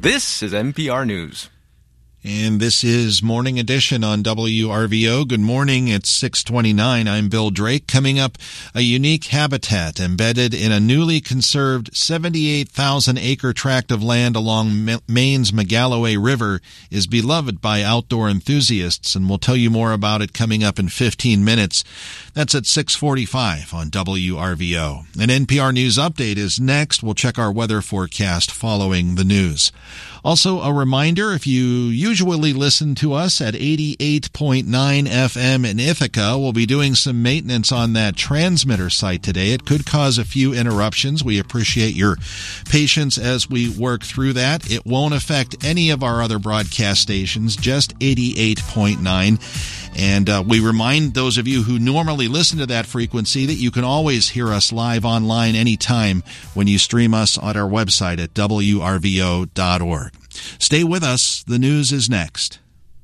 This is NPR News. And this is Morning Edition on WRVO. Good morning. It's 6:29. I'm Bill Drake. Coming up, a unique habitat embedded in a newly conserved 78,000-acre tract of land along Maine's Magalloway River is beloved by outdoor enthusiasts, and we'll tell you more about it coming up in 15 minutes. That's at 6:45 on WRVO. An NPR News update is next. We'll check our weather forecast following the news. Also, a reminder, if you usually listen to us at 88.9 FM in Ithaca, we'll be doing some maintenance on that transmitter site today. It could cause a few interruptions. We appreciate your patience as we work through that. It won't affect any of our other broadcast stations, just 88.9. And we remind those of you who normally listen to that frequency that you can always hear us live online anytime when you stream us on our website at wrvo.org. Stay with us. The news is next.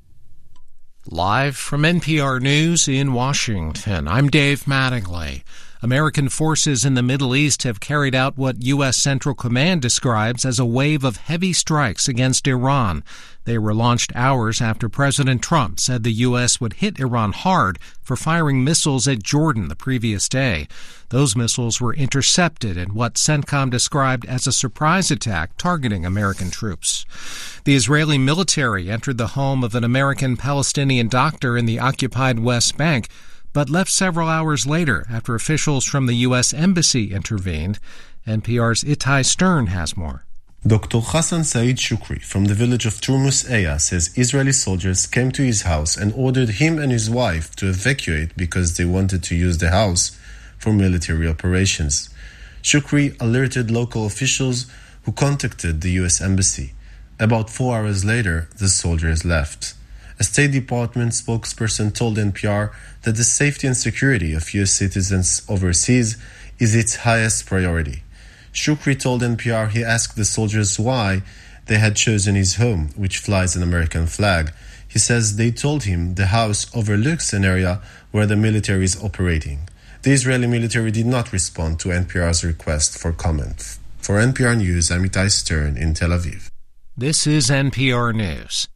Live from NPR News in Washington, I'm Dave Mattingly. American forces in the Middle East have carried out what U.S. Central Command describes as a wave of heavy strikes against Iran. They were launched hours after President Trump said the U.S. would hit Iran hard for firing missiles at Jordan the previous day. Those missiles were intercepted in what CENTCOM described as a surprise attack targeting American troops. The Israeli military entered the home of an American-Palestinian doctor in the occupied West Bank, but left several hours later after officials from the U.S. Embassy intervened. NPR's Itai Stern has more. Dr. Hassan Said Shukri from the village of Turmus Eya says Israeli soldiers came to his house and ordered him and his wife to evacuate because they wanted to use the house for military operations. Shukri alerted local officials who contacted the U.S. Embassy. About 4 hours later, the soldiers left. A State Department spokesperson told NPR that the safety and security of U.S. citizens overseas is its highest priority. Shukri told NPR he asked the soldiers why they had chosen his home, which flies an American flag. He says they told him the house overlooks an area where the military is operating. The Israeli military did not respond to NPR's request for comment. For NPR News, I'm Itai Stern in Tel Aviv. This is NPR News.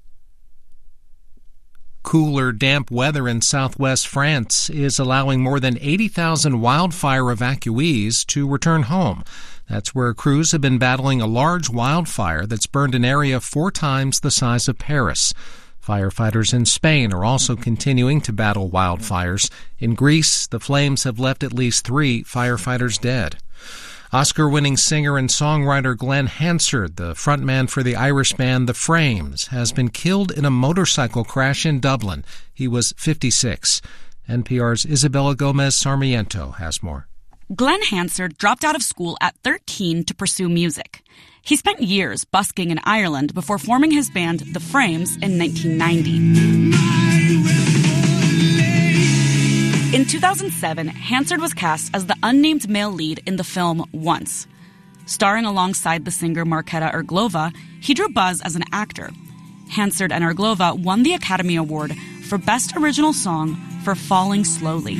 Cooler, damp weather in southwest France is allowing more than 80,000 wildfire evacuees to return home. That's where crews have been battling a large wildfire that's burned an area 4 times the size of Paris. Firefighters in Spain are also continuing to battle wildfires. In Greece, the flames have left at least 3 firefighters dead. Oscar-winning singer and songwriter Glenn Hansard, the frontman for the Irish band The Frames, has been killed in a motorcycle crash in Dublin. He was 56. NPR's Isabella Gomez Sarmiento has more. Glenn Hansard dropped out of school at 13 to pursue music. He spent years busking in Ireland before forming his band The Frames in 1990. In 2007, Hansard was cast as the unnamed male lead in the film Once. Starring alongside the singer Marketa Irglova, he drew buzz as an actor. Hansard and Irglova won the Academy Award for Best Original Song for Falling Slowly.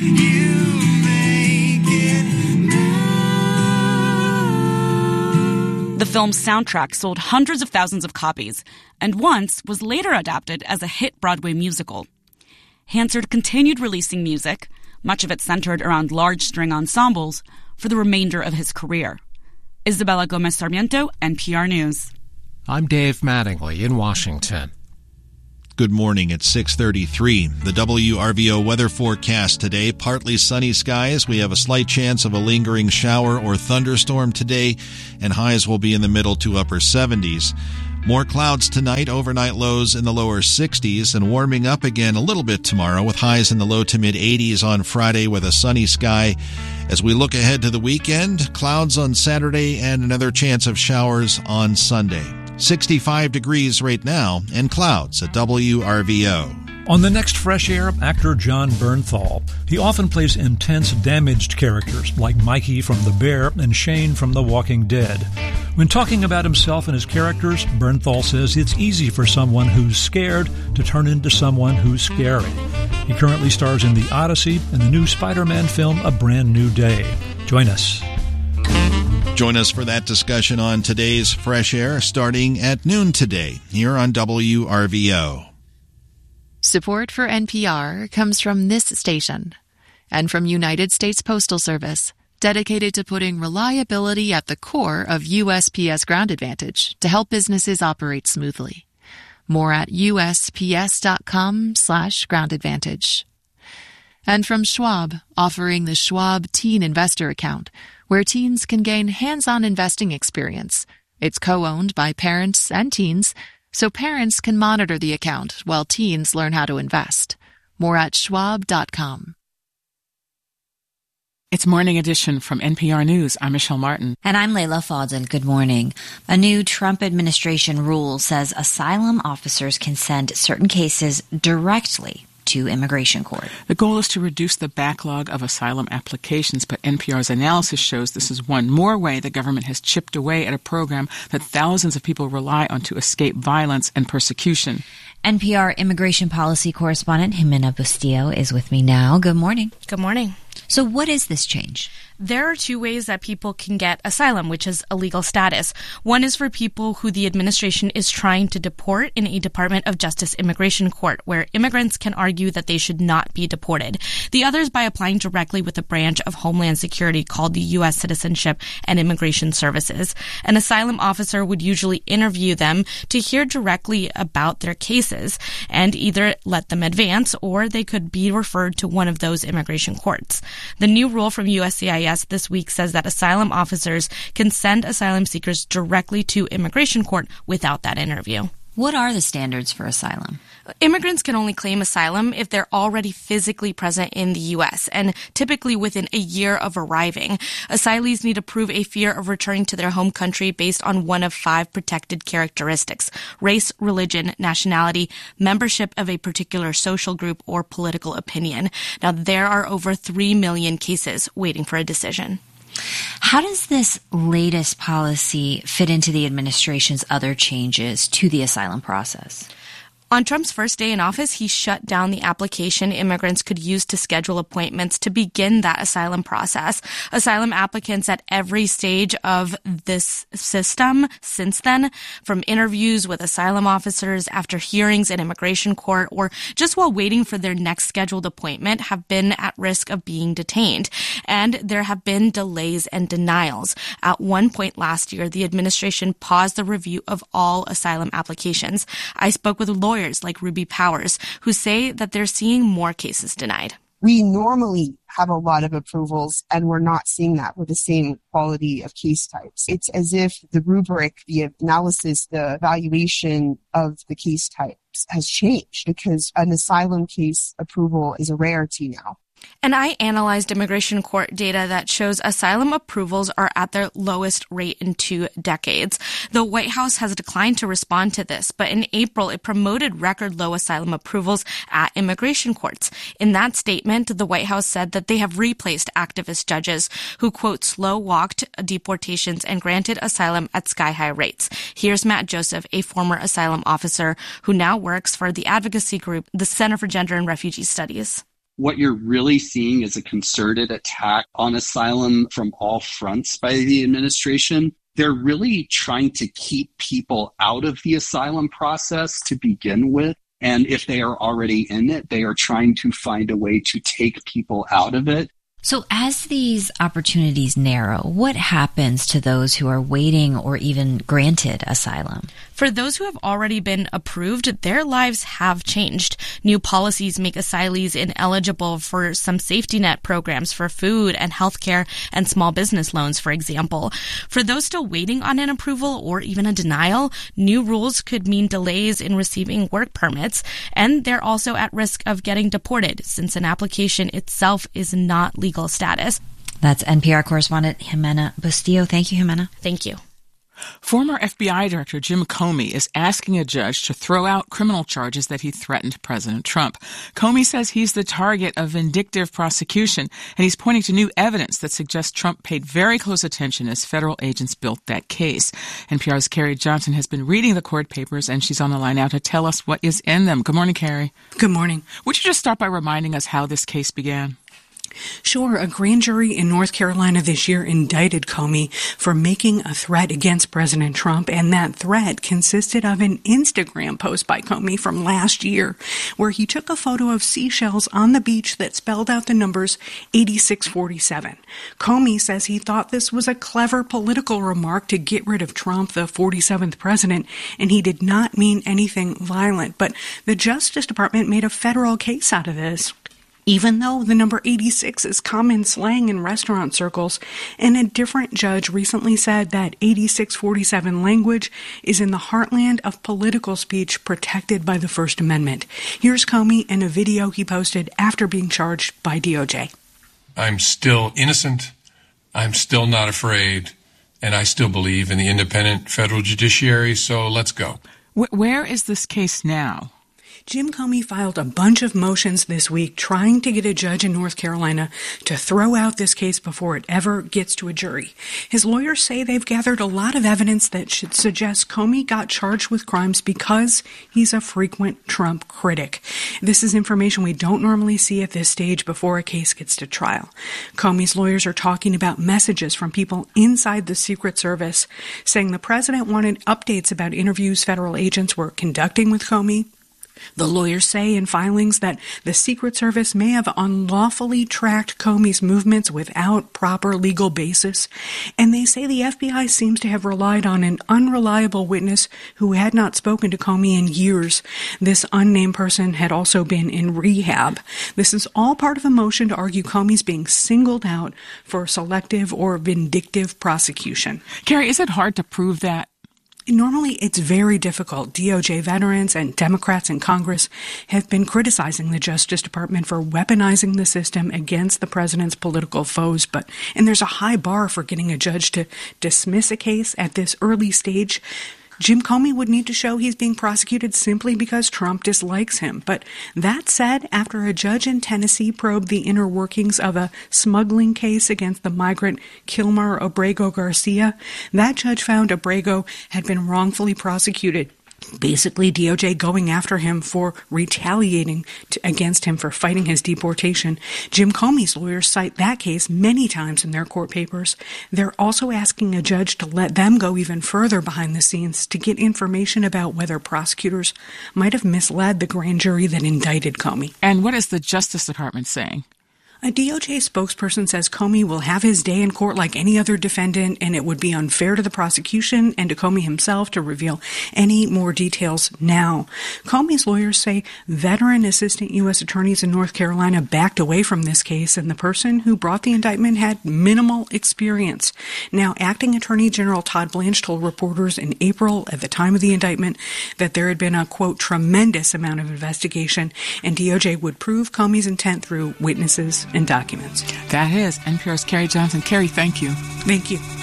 The film's soundtrack sold hundreds of thousands of copies, and Once was later adapted as a hit Broadway musical. Hansard continued releasing music, much of it centered around large string ensembles, for the remainder of his career. Isabella Gomez Sarmiento, NPR News. I'm Dave Mattingly in Washington. Good morning. It's 6:33. The WRVO weather forecast today, partly sunny skies. We have a slight chance of a lingering shower or thunderstorm today, and highs will be in the middle to upper 70s. More clouds tonight, overnight lows in the lower 60s, and warming up again a little bit tomorrow with highs in the low to mid 80s on Friday with a sunny sky. As we look ahead to the weekend, clouds on Saturday and another chance of showers on Sunday. 65 degrees right now and clouds at WRVO. On the next Fresh Air, actor Jon Bernthal. He often plays intense, damaged characters like Mikey from The Bear and Shane from The Walking Dead. When talking about himself and his characters, Bernthal says it's easy for someone who's scared to turn into someone who's scary. He currently stars in The Odyssey and the new Spider-Man film A Brand New Day. Join us. Join us for that discussion on today's Fresh Air starting at noon today here on WRVO. Support for NPR comes from this station and from United States Postal Service, dedicated to putting reliability at the core of USPS Ground Advantage to help businesses operate smoothly. More at USPS.com/Ground Advantage. And from Schwab, offering the Schwab Teen Investor Account, where teens can gain hands-on investing experience. It's co-owned by parents and teens, so parents can monitor the account while teens learn how to invest. More at schwab.com. It's Morning Edition from NPR News. I'm Michelle Martin. And I'm Layla Fadel. Good morning. A new Trump administration rule says asylum officers can send certain cases directly to immigration court. The goal is to reduce the backlog of asylum applications, but NPR's analysis shows this is one more way the government has chipped away at a program that thousands of people rely on to escape violence and persecution. NPR immigration policy correspondent Jimena Bustillo is with me now. Good morning. Good morning. So what is this change? There are two ways that people can get asylum, which is a legal status. One is for people who the administration is trying to deport in a Department of Justice immigration court, where immigrants can argue that they should not be deported. The other is by applying directly with a branch of Homeland Security called the U.S. Citizenship and Immigration Services. An asylum officer would usually interview them to hear directly about their cases and either let them advance or they could be referred to one of those immigration courts. The new rule from USCIS this week says that asylum officers can send asylum seekers directly to immigration court without that interview. What are the standards for asylum? Immigrants can only claim asylum if they're already physically present in the U.S. and typically within a year of arriving. Asylees need to prove a fear of returning to their home country based on one of 5 protected characteristics: race, religion, nationality, membership of a particular social group, or political opinion. Now, there are over 3 million cases waiting for a decision. How does this latest policy fit into the administration's other changes to the asylum process? On Trump's first day in office, he shut down the application immigrants could use to schedule appointments to begin that asylum process. Asylum applicants at every stage of this system since then, from interviews with asylum officers, after hearings in immigration court, or just while waiting for their next scheduled appointment, have been at risk of being detained. And there have been delays and denials. At one point last year, the administration paused the review of all asylum applications. I spoke with lawyers like Ruby Powers, who say that they're seeing more cases denied. We normally have a lot of approvals, and we're not seeing that with the same quality of case types. It's as if the rubric, the analysis, the evaluation of the case types has changed, because an asylum case approval is a rarity now. And I analyzed immigration court data that shows asylum approvals are at their lowest rate in 2 decades. The White House has declined to respond to this, but in April, it promoted record low asylum approvals at immigration courts. In that statement, the White House said that they have replaced activist judges who, quote, slow-walked deportations and granted asylum at sky-high rates. Here's Matt Joseph, a former asylum officer who now works for the advocacy group, the Center for Gender and Refugee Studies. What you're really seeing is a concerted attack on asylum from all fronts by the administration. They're really trying to keep people out of the asylum process to begin with. And if they are already in it, they are trying to find a way to take people out of it. So as these opportunities narrow, what happens to those who are waiting or even granted asylum? For those who have already been approved, their lives have changed. New policies make asylees ineligible for some safety net programs for food and healthcare and small business loans, for example. For those still waiting on an approval or even a denial, new rules could mean delays in receiving work permits, and they're also at risk of getting deported since an application itself is not legal status. That's NPR correspondent Jimena Bustillo. Thank you, Jimena. Thank you. Former FBI Director Jim Comey is asking a judge to throw out criminal charges that he threatened President Trump. Comey says he's the target of vindictive prosecution, and he's pointing to new evidence that suggests Trump paid very close attention as federal agents built that case. NPR's Carrie Johnson has been reading the court papers, and she's on the line now to tell us what is in them. Good morning, Carrie. Good morning. Would you just start by reminding us how this case began? Sure, a grand jury in North Carolina this year indicted Comey for making a threat against President Trump, and that threat consisted of an Instagram post by Comey from last year, where he took a photo of seashells on the beach that spelled out the numbers 8647. Comey says he thought this was a clever political remark to get rid of Trump, the 47th president, and he did not mean anything violent. But the Justice Department made a federal case out of this, even though the number 86 is common slang in restaurant circles, and a different judge recently said that 8647 language is in the heartland of political speech protected by the First Amendment. Here's Comey in a video he posted after being charged by DOJ. I'm still innocent, I'm still not afraid, and I still believe in the independent federal judiciary, so let's go. Where is this case now? Jim Comey filed a bunch of motions this week trying to get a judge in North Carolina to throw out this case before it ever gets to a jury. His lawyers say they've gathered a lot of evidence that should suggest Comey got charged with crimes because he's a frequent Trump critic. This is information we don't normally see at this stage before a case gets to trial. Comey's lawyers are talking about messages from people inside the Secret Service saying the president wanted updates about interviews federal agents were conducting with Comey. The lawyers say in filings that the Secret Service may have unlawfully tracked Comey's movements without proper legal basis, and they say the FBI seems to have relied on an unreliable witness who had not spoken to Comey in years. This unnamed person had also been in rehab. This is all part of a motion to argue Comey's being singled out for selective or vindictive prosecution. Carrie, is it hard to prove that? Normally, it's very difficult. DOJ veterans and Democrats in Congress have been criticizing the Justice Department for weaponizing the system against the president's political foes. And there's a high bar for getting a judge to dismiss a case at this early stage. Jim Comey would need to show he's being prosecuted simply because Trump dislikes him. But that said, after a judge in Tennessee probed the inner workings of a smuggling case against the migrant Kilmar Abrego Garcia, that judge found Abrego had been wrongfully prosecuted. Basically, DOJ going after him for retaliating against him for fighting his deportation. Jim Comey's lawyers cite that case many times in their court papers. They're also asking a judge to let them go even further behind the scenes to get information about whether prosecutors might have misled the grand jury that indicted Comey. And what is the Justice Department saying? A DOJ spokesperson says Comey will have his day in court like any other defendant, and it would be unfair to the prosecution and to Comey himself to reveal any more details now. Comey's lawyers say veteran assistant U.S. attorneys in North Carolina backed away from this case, and the person who brought the indictment had minimal experience. Now, Acting Attorney General Todd Blanche told reporters in April at the time of the indictment that there had been a, quote, tremendous amount of investigation, and DOJ would prove Comey's intent through witnesses and documents. That is NPR's Carrie Johnson. Carrie, thank you. Thank you.